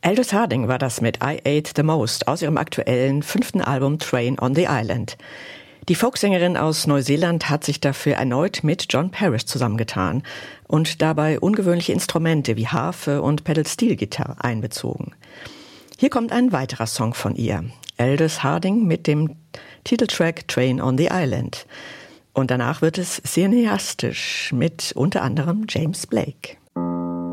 Aldous Harding war das mit I Ate the Most aus ihrem aktuellen 5. Album Train on the Island. Die Folksängerin aus Neuseeland hat sich dafür erneut mit John Parish zusammengetan und dabei ungewöhnliche Instrumente wie Harfe und Pedal-Steel-Gitarre einbezogen. Hier kommt ein weiterer Song von ihr, Aldous Harding mit dem Titeltrack Train on the Island. Und danach wird es cineastisch mit unter anderem James Blake.